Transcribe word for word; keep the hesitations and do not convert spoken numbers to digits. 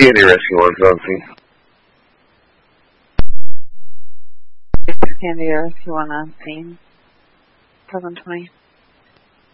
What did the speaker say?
see any rescue ones on scene. Sandy, rescue one on scene. seven twenty.